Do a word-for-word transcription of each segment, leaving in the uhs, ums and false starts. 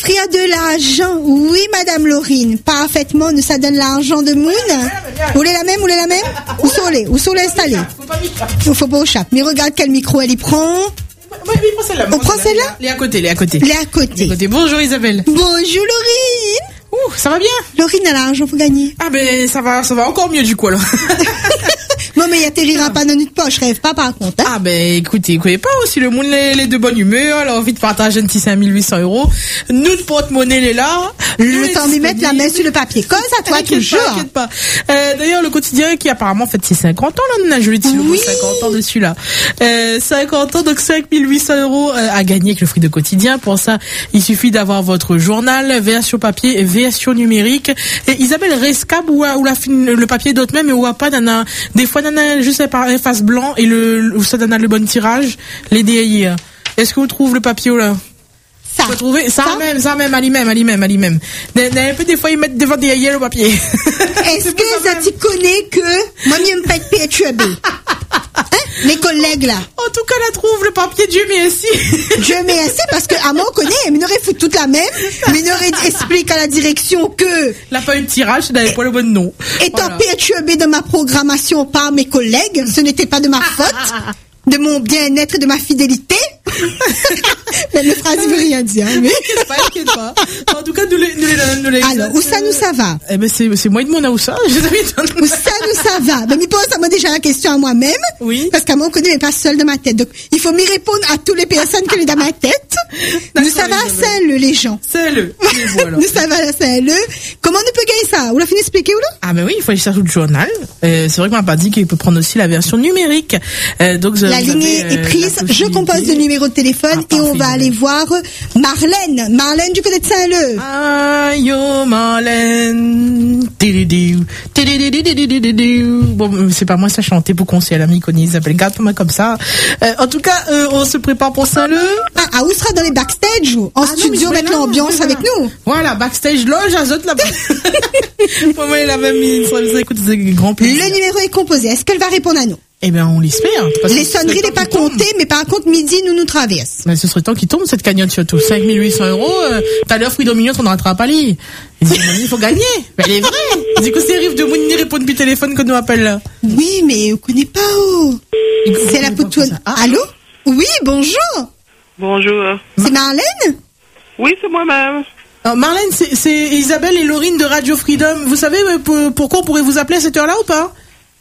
offrir de l'argent. Oui, Madame Laurine, parfaitement, nous ça donne l'argent de Moon. Vous voulez la même, vous voulez la même? Où sont les, où sont les installés? Il faut pas au chat. Mais regarde quel micro elle y prend. Oui, oui, prends celle-là. On prend celle-là? Les à côté, les à côté. Les à côté. Les à côté. Bonjour Isabelle. Bonjour Laurine. Ouh, ça va bien? Laurine a l'argent pour gagner. Ah ben ça va, ça va encore mieux du coup alors. Non mais il atterrira pas dans notre poche, rêve pas par contre. Hein? Ah ben écoutez, écoutez pas aussi le monde les, les de bonne humeur, elle a envie de partager un petit cinq mille huit cents euros. Nous de porte-monnaie les là. Le temps de mettre la main sur le papier. Comme ça toi toujours. Pas, t'inquiète pas. Euh, d'ailleurs le quotidien qui apparemment fête ses cinquante ans là, on a joli petit oui. cinquante ans dessus là. Euh, cinquante ans donc cinq mille huit cents euros euh, à gagner avec le fruit de quotidien. Pour ça, il suffit d'avoir votre journal, version papier et version numérique. Et Isabelle Rescab ou, ou la le papier d'autre même et ou pas nana des fois nana juste un face blanc et le où ça donne le bon tirage les D I. Est-ce que vous trouvez le papier là? Ça. Vous trouvez ça, ça même ça même à lui-même à lui-même à lui-même. Un peu des fois ils mettent devant des I le papier. Est-ce que ça tu connais que moi je me pas être perturbé? Hein? Les collègues là. En tout cas, la trouve le papier, Dieu merci. Dieu merci parce que à moi on connaît, mais n'aurait foutu toute la même, mais n'aurait expliqué à la direction que la pas eu de tirage, n'avait pas le bon nom. Étant voilà. Perturbé de ma programmation par mes collègues, ce n'était pas de ma faute, de mon bien-être et de ma fidélité. Mais le phrase ne veut rien dire. Mais... T'inquiète pas, t'inquiète pas. En tout cas, nous les, nous les, nous les. Alors, où ça nous ça va? Eh ben, c'est, c'est moi et de mon où ça? Où ça nous ça va? Ben, m'y pose à moi déjà la question à moi-même. Oui. Parce qu'à moi, on connaît, mais pas seul de ma tête. Donc, il faut m'y répondre à toutes les personnes que j'ai dans ma tête. Nous ça va à Saint-Leu, les gens. Saint-Leu. Nous ça va à Saint-Leu. Comment on peut gagner ça? Vous l'avez fini d'expliquer ou là? Ah, ben oui, il faut aller chercher le journal. Euh, c'est vrai qu'on m'a pas dit qu'il peut prendre aussi la version numérique. Euh, donc, la ligne est prise. Je compose le numéro de téléphone ah, et on va aller voir Marlène. Marlène du côté de Saint-Leu. Ah, yo, Marlène. Bon, c'est pas moi, ça chanter pour qu'on s'y l'ami qu'on Isabelle. Garde-moi comme ça. Euh, en tout cas, euh, on se prépare pour Saint-Leu. Ah, ah, où sera dans les backstage ou en ah, studio, mettre l'ambiance avec nous? Voilà, backstage, loge, azote là-bas. Pour moi, la même, ça écoute, c'est grand plaisir. Le numéro est composé. Est-ce qu'elle va répondre à nous? Eh bien, on l'espère. Les sonneries n'est pas comptées, mais par contre, midi, nous nous traverse. Mais ce serait temps qu'il tombe, cette cagnotte, surtout. cinq mille huit cents euros, euh, t'as l'heure fruit d'omignon, on n'arrêtera pas lui. Il dit, il faut gagner. Mais elle est vraie. Du coup, c'est arrive de Mouni répondre du téléphone qu'on nous appelle là. Oui, mais on connaît pas, oh. C'est la poutoune. Ah. Allô? Oui, bonjour. Bonjour. C'est Marlène? Oui, c'est moi-même. Alors, Marlène, c'est, c'est Isabelle et Laurine de Radio Freedom. Vous savez pour, pourquoi on pourrait vous appeler à cette heure-là ou pas?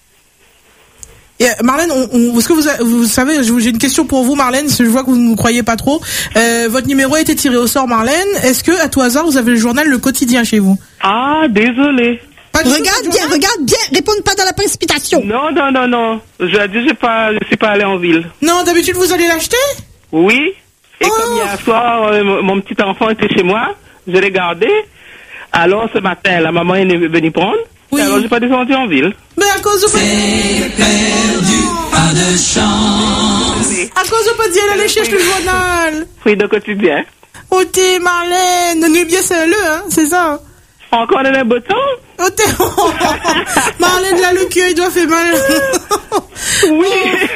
Et Marlène, on, on, est-ce que vous, vous savez, j'ai une question pour vous, Marlène, parce que je vois que vous ne nous croyez pas trop. Euh, votre numéro a été tiré au sort, Marlène. Est-ce que, à tout hasard, vous avez le journal Le Quotidien chez vous? Ah, désolé. Regarde bien, regarde bien, réponds pas dans la précipitation. Non, non, non, non. Je dis, je pas, je suis pas allé en ville. Non, d'habitude, vous allez l'acheter? Oui. Et oh. Comme hier soir, euh, mon petit enfant était chez moi, je l'ai gardé. Alors, ce matin, la maman est venue prendre. Oui. Alors, j'ai pas descendu en ville. Mais à cause de... C'est perdu, pas de chance. Oui. À cause de pas dire aller chercher le journal. Fruit de quotidien. Oh, t'es Marlène. Nous bien Saint-Leu, hein, c'est ça? Encore dans le beau temps? Oh, t'es... Marlène, là, le cœur, il doit faire mal. Oui.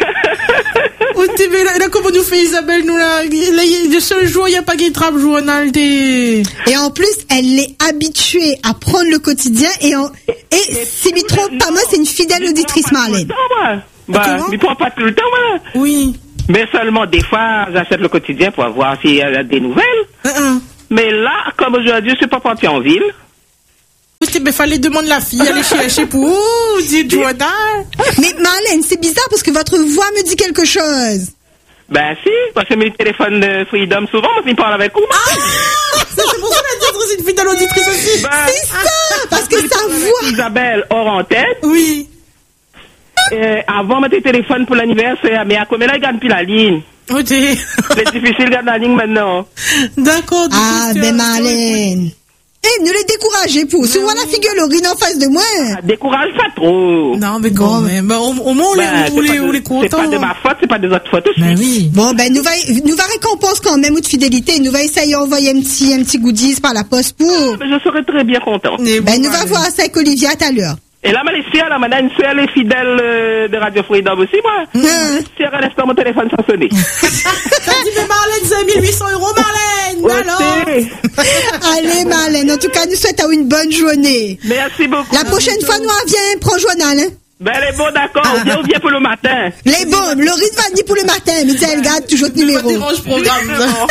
Oh, t'es... Là, là, comment nous fait Isabelle, nous, là? Le seul jour, il n'y a pas qui trappe journal, t'es... Et en plus, elle est habituée à prendre le quotidien et en... Et si je me trompe pas, moi, c'est une fidèle auditrice, Marlène. Bah, je ne prends pas tout le temps, moi. Oui. Mais seulement, des fois, j'achète le quotidien pour voir s'il y a des nouvelles. Uh-uh. Mais là, comme aujourd'hui, je ne suis pas parti en ville. Il fallait demander la fille, aller chercher pour vous, dit journal. Mais Marlène, c'est bizarre parce que votre voix me dit quelque chose. Ben si, parce que mes téléphones de Freedom, souvent, moi, je parle avec vous. Ah, c'est pour ça que la directrice est une fidèle auditrice aussi. Ben, c'est ça, parce que sa voix... Isabelle, hors en tête. Oui. Euh, avant, mettre téléphone pour l'anniversaire, mais à combien là, il gagne plus la ligne. Ok. C'est difficile de garder la ligne maintenant. D'accord. Ah, ben Marlène. Eh, ne les découragez pour. Si vous voyez la figure Laurine en face de moi. Ah, décourage pas trop. Non, mais quand même. Bah, au, au moins, on ben, les, on les contents. C'est pas de ma faute, c'est pas des autres fautes aussi. Ben oui. Bon, ben, nous va, nous va récompense quand même ou de fidélité. Nous va essayer d'envoyer un petit, un petit goodies par la poste pour. Ah, ben, je serais très bien content. Ben, bon, nous va voir ça avec Olivia tout à l'heure. Et là, Malécia, là, madame, elle est fidèle euh, de Radio Freedom aussi, moi. Mmh. Si elle reste mon téléphone sans sonner. Ça dit, mais Marlène, cinq mille huit cents euros, Marlène. Ouais, alors. allez. Allez, Marlène. En tout cas, nous souhaitons une bonne journée. Merci beaucoup. La prochaine fois, nous, on vient, prends journal, hein. Ben, les bons, d'accord. On vient, on vient pour le matin. Les bons, Laurie va venir pour le matin, mais tu elle garde toujours le numéro. Dérange programme.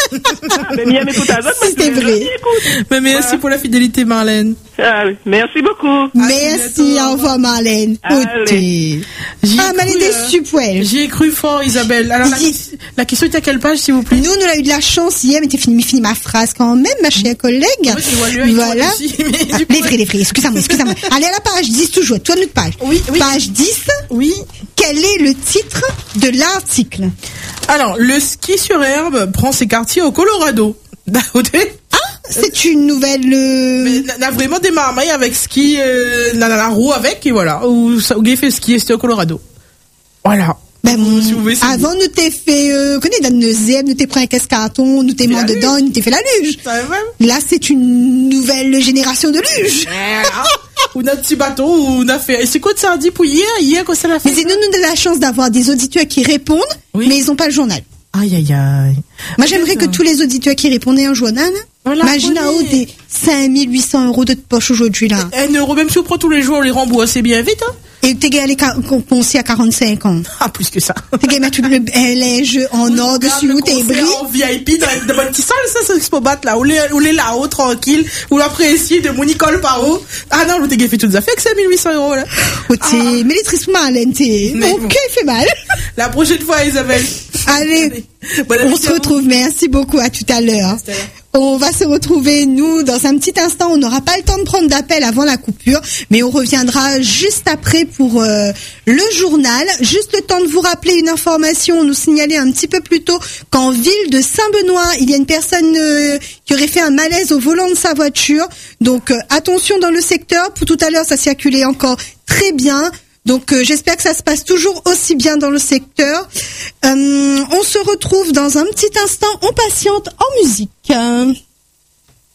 Mais bien, m'écoute à l'autre. C'était vrai. Mais merci Voilà. pour la fidélité, Marlène. Ah, oui. Merci beaucoup. Merci, au revoir, Marlène. Allez. J'y ai Ah, mais elle cru, est euh, déçue, poêle. J'y ai cru fort, Isabelle. Alors, la, Il- la question était à quelle page, s'il vous plaît? Nous, nous avons eu de la chance hier, mais t'as fini, fini ma phrase quand même, ma chère collègue. Moi, j'ai voulu avec toi Voilà. aussi, mais du coup, Les vrais, les vrais, excusez-moi, excusez-moi. Allez à la page dix toujours, tourne notre page. Oui, oui. Page dix. Oui. Quel est le titre de l'article? Alors, le ski sur herbe prend ses quartiers au Colorado. D'un côté. Ah, c'est une nouvelle... euh, Mais on a vraiment des marmailles avec ski, euh, la, la, la roue avec, et voilà. Où, ça- où il fait ski, c'était au Colorado. Voilà. Ben, Vous- si vous voulez, c'est avant, nous t'ai fait, euh, connais, dans nos zèbres, nous t'ai pris un casse-carton, nous t'ai Fait mis la dedans, nous t'ai fait la luge. Ça va même? Là, c'est une nouvelle génération de luge. Ou notre petit bateau, ou on a fait. Et c'est quoi de ça dit pour hier? Hier, quoi ça l'a fait? Mais c'est nous, nous, de la chance d'avoir des auditeurs qui répondent, Oui. mais ils ont pas le journal. Aïe, aïe, aïe. Moi, j'aimerais que Peut-être, tous les auditeurs qui répondaient un journal, On la imagine à haut connaît. des cinq mille huit cents euros de poche aujourd'hui, là. Un euro, même si on prend tous les jours, on les rembourse, c'est bien vite, hein? Et t'es gagné à quarante-cinq ans. Ah, plus que ça. T'es gagné mettre tout le euh, linge en or dessus, où t'es bris. En V I P, dans de bonnes petits salles, ça, c'est ce qu'on bat là. Ou les, ou les là-haut, tranquille. Ou l'apprécier de mon Nicole par haut. Ah non, vous t'es fait toutes les affaires avec cinq mille huit cents euros, là. Oh, t'es, mais les tristes Marlène, t'es, Mais mon bon. cœur il fait mal. La prochaine fois, Isabelle. Allez, Bonne on nuit se à vous. retrouve. Merci beaucoup. À tout à l'heure. tout à l'heure. On va se retrouver, nous, dans un petit instant. On n'aura pas le temps de prendre d'appel avant la coupure, mais on reviendra juste après pour euh, le journal. Juste le temps de vous rappeler une information. On nous signalait un petit peu plus tôt qu'en ville de Saint-Benoît, il y a une personne euh, qui aurait fait un malaise au volant de sa voiture. Donc, euh, attention dans le secteur. Pour tout à l'heure, ça circulait encore très bien. Donc euh, j'espère que ça se passe toujours aussi bien dans le secteur. Euh, on se retrouve dans un petit instant. On patiente en musique.